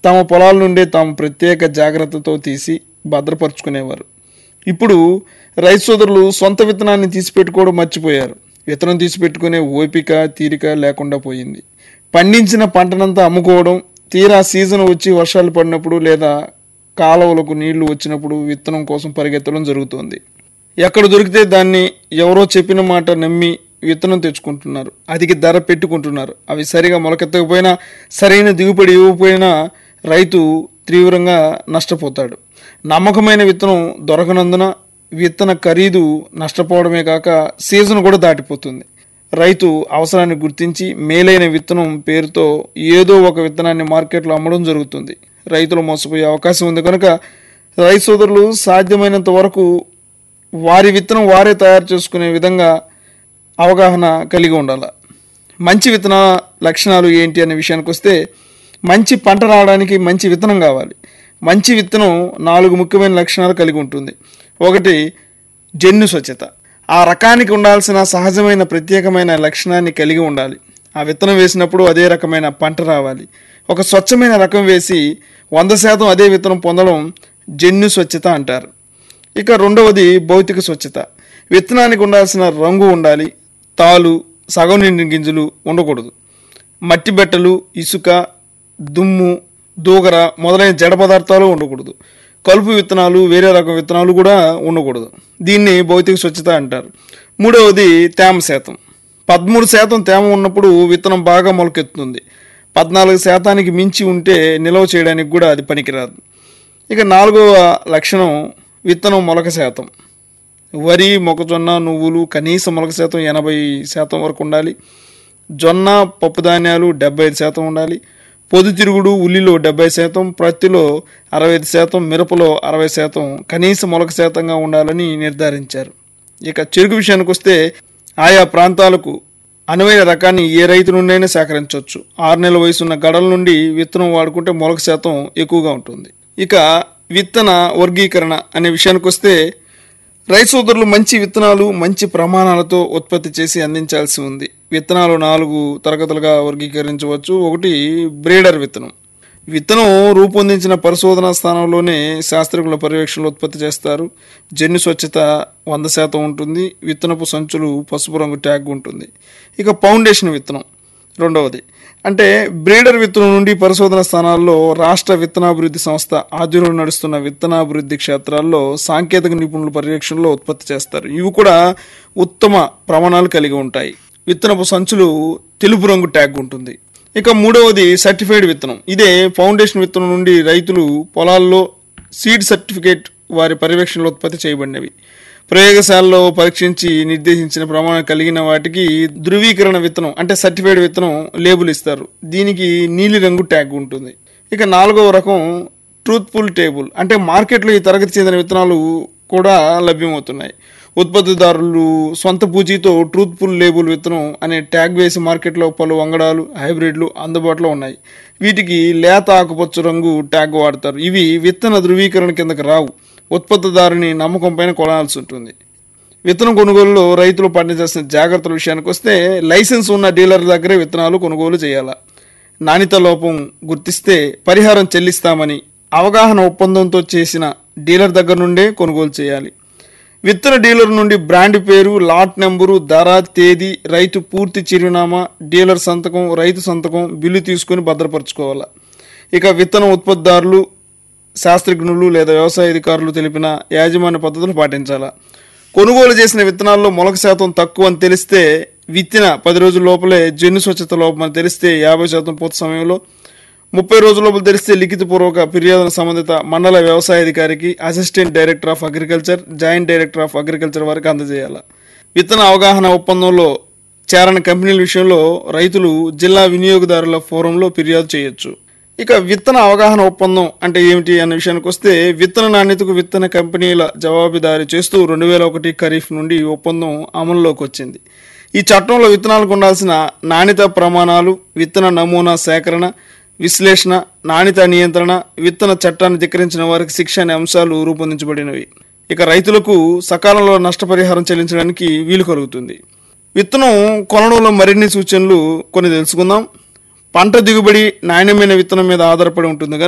తమ పొలాల నుండి తాము ప్రత్యేక జాగ్రత్తతో తీసి భద్రపరుచుకునేవారు. ఇప్పుడు రైతు సోదరులు సొంత విత్తనాన్ని తీసిపెట్టుకోవడం మర్చిపోయారు. విత్తనం తీసిపెట్టుకునే ఓపిక తీరిక లేకుండా పోయింది. పండించిన పంటనంతా అమ్ముకోవడం, తీరా సీజన్ వచ్చి వర్షాలు పడినప్పుడు లేదా కాలువలకు నీళ్లు వచ్చినప్పుడు విత్తనం కోసం పరిగెత్తడం జరుగుతోంది. ఎక్కడ దొరికితే దాన్ని ఎవరో చెప్పిన మాట నమ్మి విత్తనం తెచ్చుకుంటున్నారు. అధిక ధర పెట్టుకుంటున్నారు. అవి సరిగా మొలకెత్తకపోయినా, సరైన దిగుబడి ఇవ్వకపోయినా రైతు తీవ్రంగా నష్టపోతాడు. నమ్మకమైన విత్తనం దొరకనందున విత్తన ఖరీదు నష్టపోవడమే కాక సీజన్ కూడా దాటిపోతుంది. రైతు అవసరాన్ని గుర్తించి మేలైన విత్తనం పేరుతో ఏదో ఒక విత్తనాన్ని మార్కెట్లో అమ్మడం జరుగుతుంది. రైతులు మోసపోయే అవకాశం ఉంది కనుక రైతు సోదరులు సాధ్యమైనంత వరకు వారి విత్తనం వారే తయారు చేసుకునే విధంగా అవగాహన కలిగి ఉండాలి. మంచి విత్తన లక్షణాలు ఏంటి అనే విషయానికి వస్తే, మంచి పంట రావడానికి మంచి విత్తనం కావాలి. మంచి విత్తనం 4 ముఖ్యమైన లక్షణాలు కలిగి ఉంటుంది. 1, జన్యు స్వచ్ఛత. ఆ రకానికి ఉండాల్సిన సహజమైన ప్రత్యేకమైన లక్షణాన్ని కలిగి ఉండాలి. ఆ విత్తనం వేసినప్పుడు అదే రకమైన పంట రావాలి. ఒక స్వచ్ఛమైన రకం వేసి 100% అదే విత్తనం పొందడం జన్యు స్వచ్ఛత అంటారు. ఇక 2వది భౌతిక స్వచ్ఛత. విత్తనానికి ఉండాల్సిన రంగు ఉండాలి. తాలు, సగం నిండిన గింజలు ఉండకూడదు. మట్టి బెట్టలు, ఇసుక, దుమ్ము, దూగర మొదలైన జడ పదార్థాలు ఉండకూడదు. కలుపు విత్తనాలు, వేరే రకం విత్తనాలు కూడా ఉండకూడదు. దీన్ని భౌతిక స్వచ్ఛత అంటారు. 3వది తేమ శాతం. 13% తేమ ఉన్నప్పుడు విత్తనం బాగా మొలకెత్తుతుంది. 14% మించి ఉంటే నిల్వ చేయడానికి కూడా అది పనికిరాదు. ఇక 4వ లక్షణం విత్తనం మొలక శాతం. వరి, మొక్కజొన్న, నువ్వులు కనీస మొలక శాతం 80% వరకు ఉండాలి. జొన్న, పప్పు ధాన్యాలు 75% ఉండాలి. పొద్దుతిరుగుడు, ఉల్లిలో 70%, ప్రత్తిలో 65%, మిరపలో 60% కనీస మొలక శాతంగా ఉండాలని నిర్ధారించారు. ఇక చెరుకు విషయానికి వస్తే, ఆయా ప్రాంతాలకు అనువైన రకాన్ని ఏ రైతు నుండైనా సేకరించవచ్చు. 6 నెలల వయసున్న గడల నుండి విత్తనం వాడుకుంటే మొలక శాతం ఎక్కువగా ఉంటుంది. ఇక విత్తన వర్గీకరణ అనే విషయానికి వస్తే, రైతు సోదరులు మంచి విత్తనాలు మంచి ప్రమాణాలతో ఉత్పత్తి చేసి అందించాల్సి ఉంది. విత్తనాలు 4 తరగతులుగా వర్గీకరించవచ్చు. 1, బ్రీడర్ విత్తనం. విత్తనం రూపొందించిన పరిశోధనా స్థానంలోనే శాస్త్రజ్ఞుల పర్యవేక్షణలో ఉత్పత్తి చేస్తారు. జన్యు స్వచ్ఛత 100% ఉంటుంది. విత్తనపు సంచులు పసుపు రంగు ట్యాగ్ ఉంటుంది. ఇక ఫౌండేషన్ విత్తనం 2వది. అంటే బ్రీడర్ విత్తనం నుండి పరిశోధన స్థానాల్లో రాష్ట్ర విత్తనాభివృద్ధి సంస్థ ఆధ్వర్యంలో నడుస్తున్న విత్తనాభివృద్ధి క్షేత్రాల్లో సాంకేతిక నిపుణుల పర్యవేక్షణలో ఉత్పత్తి చేస్తారు. ఇవి కూడా ఉత్తమ ప్రమాణాలు కలిగి ఉంటాయి. విత్తనపు సంచులు తెలుపు రంగు ట్యాగ్ ఉంటుంది. ఇక 3వది సర్టిఫైడ్ విత్తనం. ఇదే ఫౌండేషన్ విత్తనం నుండి రైతులు పొలాల్లో సీడ్ సర్టిఫికేట్ వారి పర్యవేక్షణలో ఉత్పత్తి చేయబడినవి. ప్రయోగశాలలో పరీక్షించి నిర్దేశించిన ప్రమాణం కలిగిన వాటికి ధృవీకరణ విత్తనం అంటే సర్టిఫైడ్ విత్తనం లేబుల్ ఇస్తారు. దీనికి నీలి రంగు ట్యాగ్ ఉంటుంది. ఇక 4వ రకం ట్రూత్ఫుల్ టేబుల్. అంటే మార్కెట్లో ఈ తరగతి చెందిన విత్తనాలు కూడా లభ్యమవుతున్నాయి. ఉత్పత్తిదారులు సొంత పూచీతో ట్రూత్ఫుల్ లేబుల్ విత్తనం అనే ట్యాగ్ వేసి మార్కెట్లో పలు వంగడాలు, హైబ్రిడ్లు అందుబాటులో ఉన్నాయి. వీటికి లేత ఆకుపచ్చ రంగు ట్యాగ్ వాడతారు. ఇవి విత్తన ధృవీకరణ కిందకి రావు. ఉత్పత్తిదారుని నమ్మకం పైన కొనాల్సి ఉంటుంది. విత్తనం కొనుగోలులో రైతులు పాటించాల్సిన జాగ్రత్తల విషయానికి వస్తే, లైసెన్స్ ఉన్న డీలర్ దగ్గరే విత్తనాలు కొనుగోలు చేయాలి. నాణ్యత లోపం గుర్తిస్తే పరిహారం చెల్లిస్తామని అవగాహన ఒప్పందంతో చేసిన డీలర్ దగ్గర నుండే కొనుగోలు చేయాలి. విత్తన డీలర్ నుండి బ్రాండ్ పేరు, లాట్ నెంబరు, ధర, తేదీ, రైతు పూర్తి చిరునామా, డీలర్ సంతకం, రైతు సంతకం, బిల్లు తీసుకుని భద్రపరచుకోవాలి. ఇక విత్తన ఉత్పత్తిదారులు, శాస్త్రజ్ఞులు లేదా వ్యవసాయ అధికారులు తెలిపిన యాజమాన్య పద్ధతులు పాటించాలి. కొనుగోలు చేసిన విత్తనాల్లో మొలక శాతం తక్కువ అని తెలిస్తే, విత్తిన 10 రోజుల లోపలే జన్యు స్వచ్ఛత లోపం అని తెలిస్తే 50% పూర్తి సమయంలో, 30 రోజుల లోపల తెలిస్తే లిఖితపూర్వక ఫిర్యాదును సంబంధిత మండల వ్యవసాయ అధికారికి, assistant director of agriculture, joint director of agriculture వారికి అందజేయాలి. విత్తన అవగాహన ఒప్పందంలో చేరని కంపెనీల విషయంలో రైతులు జిల్లా వినియోగదారుల ఫోరంలో ఫిర్యాదు చేయొచ్చు. ఇక విత్తన అవగాహన ఒప్పందం అంటే ఏమిటి అన్న విషయానికి వస్తే, విత్తన నాణ్యతకు విత్తన కంపెనీల జవాబుదారీ చేస్తూ 2001 ఖరీఫ్ నుండి ఒప్పందం అమలులోకి వచ్చింది. ఈ చట్టంలో విత్తనాలకు ఉండాల్సిన నాణ్యత ప్రమాణాలు, విత్తన నమూనా సేకరణ, విశ్లేషణ, నాణ్యత నియంత్రణ, విత్తన చట్టాన్ని ధిక్కరించిన వారికి శిక్ష అనే అంశాలు రూపొందించబడినవి. ఇక రైతులకు సకాలంలో నష్టపరిహారం చెల్లించడానికి వీలు కలుగుతుంది. విత్తనం కొనడంలో మరిన్ని సూచనలు కొన్ని తెలుసుకుందాం. పంట దిగుబడి నాణ్యమైన విత్తనం మీద ఆధారపడి ఉంటుంది.